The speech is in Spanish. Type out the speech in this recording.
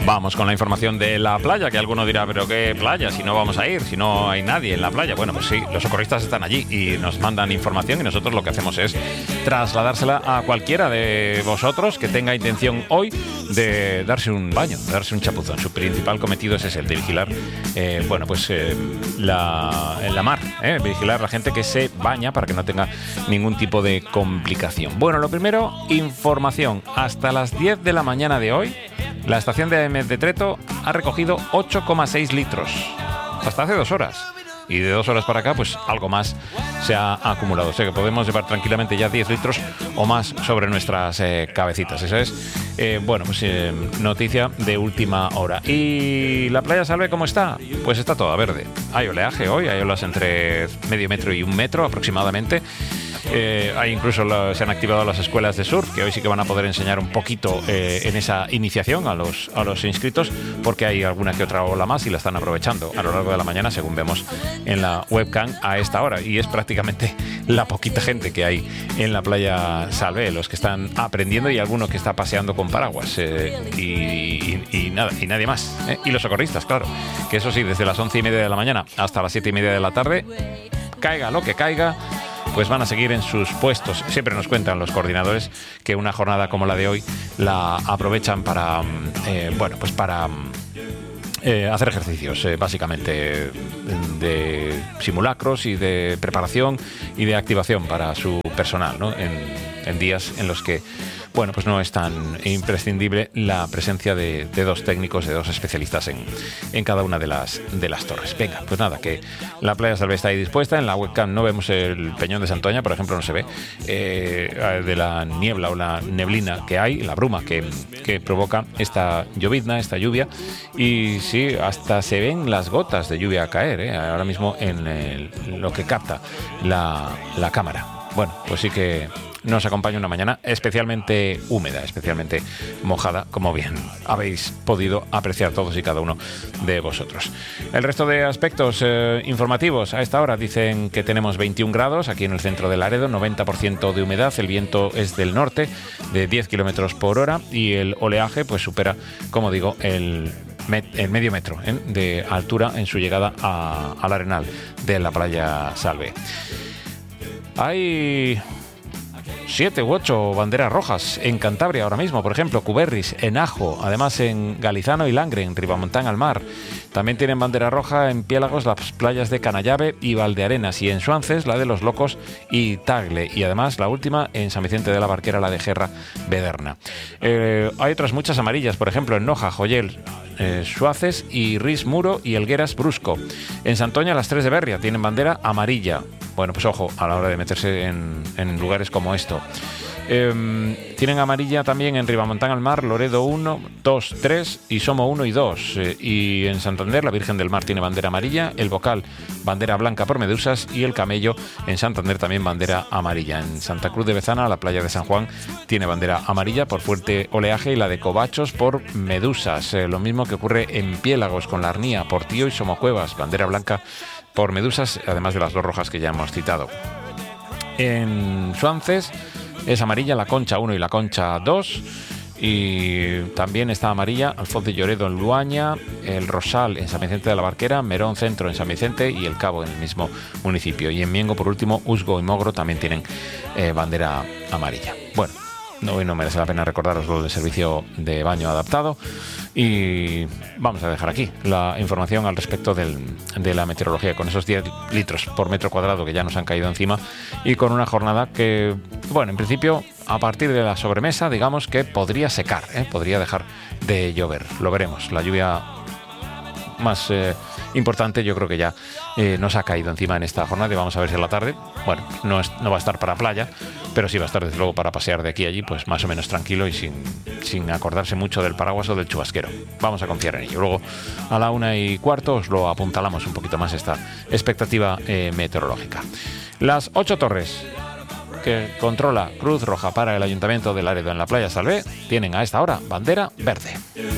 Vamos con la información de la playa, que alguno dirá, pero ¿qué playa? Si no vamos a ir, si no hay nadie en la playa. Bueno, pues sí, los socorristas están allí y nos mandan información y nosotros lo que hacemos es trasladársela a cualquiera de vosotros que tenga intención hoy de darse un baño, de darse un chapuzón. Su principal cometido es ese, el de vigilar, la mar, vigilar la gente que se baña para que no tenga ningún tipo de complicación. Bueno, lo primero, información. Hasta las 10 de la mañana de hoy, la estación de AM de Treto ha recogido 8,6 litros. Hasta hace 2 horas. Y de 2 horas para acá, pues algo más se ha acumulado. O sea que podemos llevar tranquilamente ya 10 litros o más sobre nuestras cabecitas. Esa es, noticia de última hora. ¿Y la playa Salve cómo está? Pues está toda verde. Hay oleaje hoy, hay olas entre medio metro y 1 metro aproximadamente. Hay incluso se han activado las escuelas de surf, que hoy sí que van a poder enseñar un poquito en esa iniciación a los inscritos, porque hay alguna que otra ola más y la están aprovechando a lo largo de la mañana, según vemos en la webcam a esta hora. Y es prácticamente la poquita gente que hay en la playa Salve, los que están aprendiendo y alguno que está paseando con paraguas y nadie más. Y los socorristas, claro, que eso sí, desde las 11:30 de la mañana hasta las 7:30 de la tarde, caiga lo que caiga, pues van a seguir en sus puestos. Siempre nos cuentan los coordinadores que una jornada como la de hoy la aprovechan para hacer ejercicios, básicamente de simulacros y de preparación y de activación para su personal, ¿no? En días en los que pues no es tan imprescindible la presencia de 2 técnicos, de 2 especialistas en cada una de las torres. Venga, pues nada, que la playa Salve está ahí dispuesta. En la webcam no vemos el Peñón de Santoña, por ejemplo, no se ve, de la niebla o la neblina que hay, la bruma que provoca esta llovizna, esta lluvia. Y sí, hasta se ven las gotas de lluvia caer, ahora mismo en lo que capta la cámara. Bueno, pues sí que nos acompaña una mañana especialmente húmeda, especialmente mojada, como bien habéis podido apreciar todos y cada uno de vosotros. El resto de aspectos informativos a esta hora dicen que tenemos 21 grados aquí en el centro de Laredo, 90% de humedad, el viento es del norte de 10 kilómetros por hora y el oleaje pues supera, como digo, el medio metro de altura en su llegada al arenal de la playa Salve. Hay 7 u 8 banderas rojas en Cantabria ahora mismo, por ejemplo, Cuberris, en Ajo, además en Galizano y Langre, en Ribamontán al Mar. También tienen bandera roja en Piélagos las playas de Canallave y Valdearenas, y en Suances la de Los Locos y Tagle, y además la última en San Vicente de la Barquera, la de Gerra Bederna. Hay otras muchas amarillas, por ejemplo en Noja, Joyel, Suaces y Ris Muro y Elgueras Brusco. En Santoña las 3 de Berria tienen bandera amarilla. Bueno, pues ojo a la hora de meterse en lugares como esto. Tienen amarilla también en Ribamontán al Mar, Loredo 1, 2, 3 y Somo 1 y 2. Y en Santander la Virgen del Mar tiene bandera amarilla, el Bocal bandera blanca por medusas y el Camello en Santander también bandera amarilla. En Santa Cruz de Bezana la playa de San Juan tiene bandera amarilla por fuerte oleaje y la de Covachos por medusas. Lo mismo que ocurre en Piélagos con la Arnía, Portillo y Somocuevas, bandera blanca por medusas, además de las 2 rojas que ya hemos citado. En Suances es amarilla la Concha 1 y la Concha 2, y también está amarilla Alfoz de Lloredo en Luaña, el Rosal en San Vicente de la Barquera, Merón Centro en San Vicente y el Cabo en el mismo municipio. Y en Miengo, por último, Usgo y Mogro también tienen bandera amarilla. Bueno, no merece la pena recordaros lo del servicio de baño adaptado, y vamos a dejar aquí la información al respecto de la meteorología, con esos 10 litros por metro cuadrado que ya nos han caído encima, y con una jornada que, en principio, a partir de la sobremesa, digamos que podría secar, podría dejar de llover. Lo veremos. La lluvia más importante yo creo que ya nos ha caído encima en esta jornada, y vamos a ver si a la tarde, no va a estar para playa, pero sí va a estar desde luego para pasear de aquí a allí, pues más o menos tranquilo y sin acordarse mucho del paraguas o del chubasquero. Vamos a confiar en ello. Luego a la 1:15 os lo apuntalamos un poquito más esta expectativa meteorológica. Las 8 torres que controla Cruz Roja para el Ayuntamiento de Laredo en la playa Salve tienen a esta hora bandera verde.